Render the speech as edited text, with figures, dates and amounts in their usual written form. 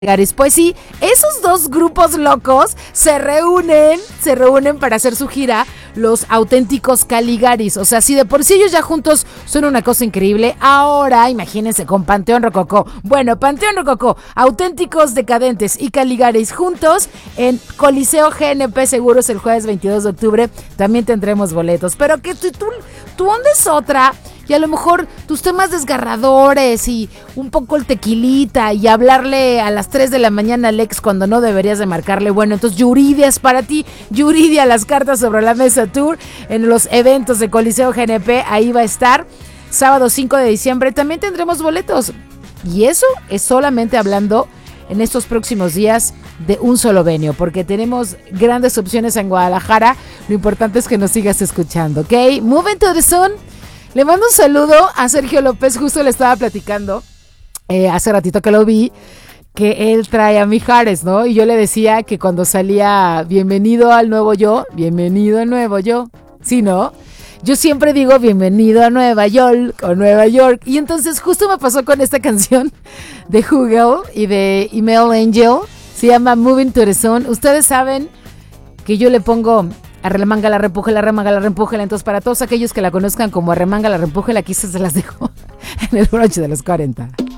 Caligaris. Pues sí, esos dos grupos locos se reúnen para hacer su gira, los auténticos Caligaris. O sea, si de por sí ellos ya juntos son una cosa increíble, ahora imagínense con Panteón Rococó. Bueno, Panteón Rococó, Auténticos Decadentes y Caligaris juntos en Coliseo GNP Seguros el jueves 22 de octubre. También tendremos boletos, pero que tu onda es otra. Y a lo mejor tus temas desgarradores y un poco el tequilita y hablarle a las 3 de la mañana al ex cuando no deberías de marcarle. Bueno, entonces Yuridia es para ti. Yuridia, las cartas sobre la mesa tour en los eventos de Coliseo GNP. Ahí va a estar sábado 5 de diciembre. También tendremos boletos. Y eso es solamente hablando en estos próximos días de un solo venio, porque tenemos grandes opciones en Guadalajara. Lo importante es que nos sigas escuchando, ¿ok? Moving to the Sun. Le mando un saludo a Sergio López, justo le estaba platicando hace ratito que lo vi, que él trae a Mijares, ¿no? Y yo le decía que cuando salía bienvenido al nuevo yo, ¿sí, no? Yo siempre digo bienvenido a Nueva York o Nueva York. Y entonces justo me pasó con esta canción de Google y de Email Angel, se llama Moving to the Sun. Ustedes saben que yo le pongo arremanga la repújela, entonces para todos aquellos que la conozcan como arremanga la repújela, aquí se las dejo en el broche de los 40.